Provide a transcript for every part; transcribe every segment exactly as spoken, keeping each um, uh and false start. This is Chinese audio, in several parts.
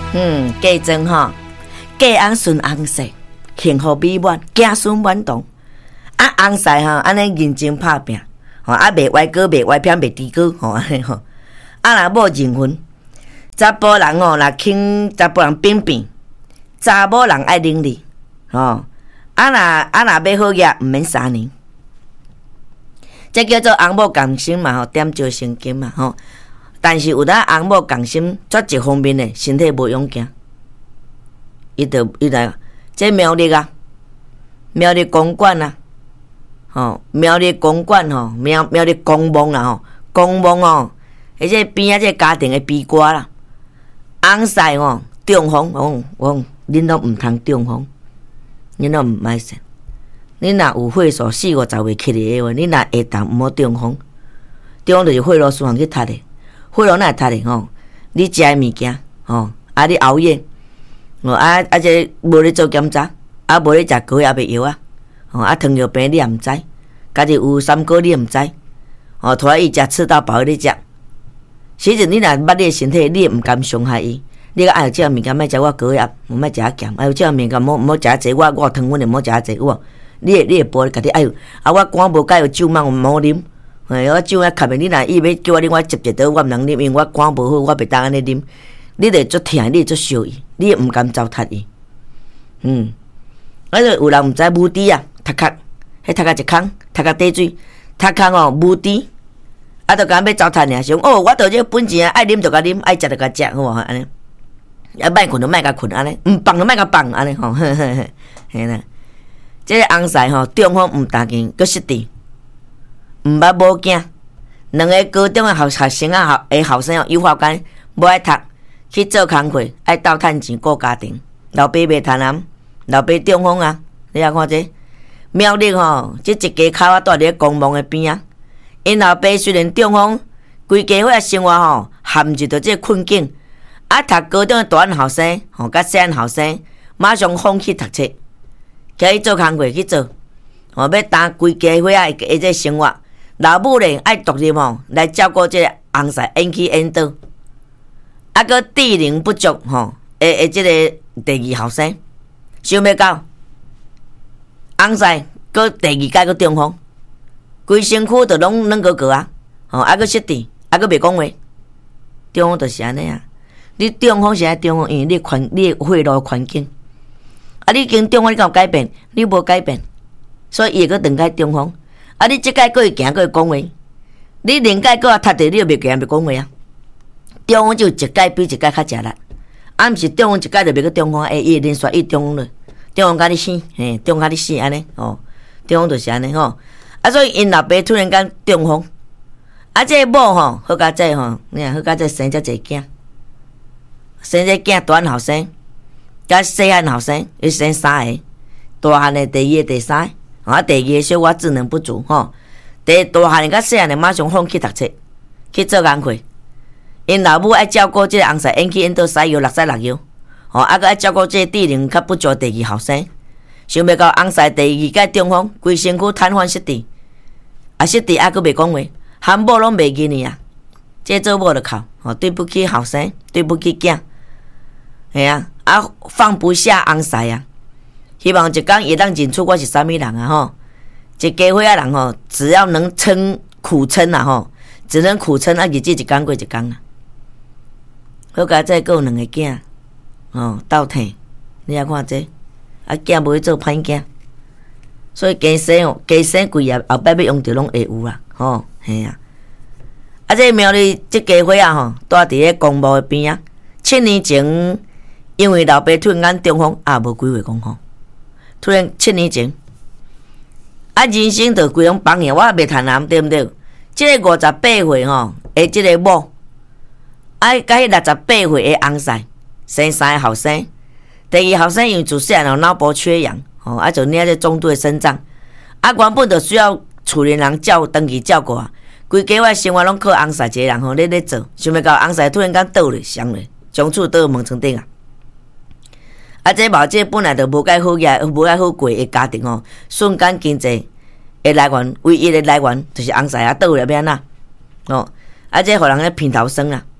嗯，嫁妆吼，嫁翁顺翁婿，幸福美满，子孙满堂。啊，翁婿吼，安尼认真拍拼，吼啊，袂歪哥，袂歪偏，袂低哥，吼安尼吼。啊，若某认婚，查甫人吼，若肯查甫人扁扁，查某人爱伶俐，吼。啊，若啊若要好业，毋免三年。这叫做翁某共心嘛，吼，点招成金嘛，吼。但是有当翁某共心，绝一方面的身体无勇健，伊就伊来，这苗栗啊，苗栗公馆啊，吼，苗栗公馆吼，苗苗栗公墓啦吼，公墓哦，而且边啊这家庭的悲歌啦，翁婿吼中风，我我恁都毋通中风，恁都毋歹信。恁若有血数四五十岁起嚟的话，恁若下当毋好中风，中风就是血路循环去塌的，血路哪会塌的吼？你食的物件吼，啊你熬夜，哦啊啊这无咧做检查，啊无咧食高压的药啊，哦啊糖尿病你也毋知，家己有三高你也毋知，哦拖伊食吃到饱你食，其实你若捌你的身体，你也毋甘伤害伊。你个爱有这物件，莫食我高压，毋莫食啊咸，哎有这物件，莫莫食啊济，我我有糖分的莫食啊济，有无？你会你会保家己哎呦，啊我肝无解，有酒嘛毋好啉，哎我酒啊吸的，你若伊要叫我啉，我接一倒我毋通啉，因为我肝无好，我袂当安尼啉。你会足疼，你会足烧伊，你毋甘糟蹋伊。嗯，啊就有人毋知母猪啊，头壳，迄头壳一空，头壳底水，头壳哦母猪，啊就讲要糟蹋尔，想哦我着这本钱爱啉就甲啉，爱食就甲食，好无安尼。啊，莫困就莫甲困安尼，毋放就莫甲放安尼吼，嘿嘿嘿，嘿啦。这个翁婿吼，中风毋担惊，佫失智，毋捌某囝，两个高中的学学生啊，诶后生哦，有法间无爱读，去做工课，爱斗趁钱顾家庭。老爸袂贪婪，老爸中风啊，你来看这苗栗吼，这一家口啊，住伫咧公墓的边啊。因老爸虽然中风，规家伙生活吼，陷入着这困境。啊，读高中的大汉后生，吼，甲细汉后生，马上放弃读册。去做工课去做，吼要担规家伙啊，一个生活。老母咧爱独立吼，来照顾这个翁婿，演去演倒，啊个智能不足吼，诶诶，这个第二后生，想要到翁婿，个第二届个中风，规身躯都拢软高高啊，吼啊个失智，啊个袂讲话，中风就是安尼啊。你中风是爱中风，因为你环你血路环境。啊！你经中风，你敢有改变？你无改变，所以伊会搁两届中风。啊！你即届搁会行，搁会讲话。你另届搁啊踢地，你又袂行，袂讲话啊。中风就一届比一届较食力，啊，毋是中风一届就袂搁中风，诶，伊连续伊中风了，中风甲你死，嘿，中风甲你死安尼，哦，中风就是安尼吼。啊，所以因老爸突然间中风，啊，这个某吼好甲这吼，你看好甲这生遮济囝，生这囝大汉后生。甲细汉后生，伊生三个，大汉的第二个、第三个，啊，第二个小我智能不足吼。第大汉的甲细汉的马上放弃读册，去做工课。因老母爱照顾这个翁婿，演去演到使药，六十六药，吼，啊，搁爱照顾这个智能较不足第二后生。想要到翁婿第二届中风，规身躯瘫痪失智，啊失智啊，搁袂讲话，含某拢袂记呢啊。这做某就哭，吼，对不起后生，对不起囝，系啊。啊，放不下翁婿啊！希望一天会当认出我是啥物人啊！吼，一家伙仔人吼，只要能撑苦撑啊！吼，只能苦撑啊，日子一天过一天啊。好佳再有两个囝，哦，斗疼，你来看这，啊囝无去做歹囝，所以加生哦，加生贵啊，后摆要用着拢会有啦，吼，嘿啊！啊，这苗栗这家伙啊，吼，住伫咧公墓边啊，七年前。因为老爸突然间中风，啊，无几岁讲吼，突然七年前，啊，人生就规拢放下，我也袂贪婪，对毋对？即个五十八岁吼，诶，即个某，啊，甲迄六十八岁诶翁婿，生三个后生，第二后生因为自细汉有脑部缺氧，吼，啊，就领这中度诶肾脏，啊，原本就需要厝里人照长期照顾啊，规家伙生活拢靠翁婿一个人吼咧咧做，想要到翁婿突然间倒咧，伤咧，从此倒门床顶啊。啊！这毛这本来就无介好业、无介好过的家庭哦，瞬间经济的来源，唯一的来源就是翁婿啊倒了变哪哦！啊！这互人咧偏头酸啦，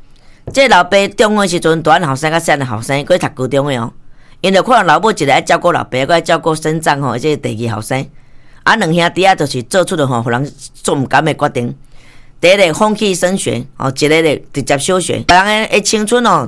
这老爸中的时阵，大汉后生甲细汉的后生，佮读高中的哦。因着可能老母一个爱照顾老爸，佮爱照顾省长吼，即个第二后生。啊，两兄弟啊，就是做出了吼，互人做毋甘的决定。第一个放弃升学，哦，一个咧直接休学。人的青春哦，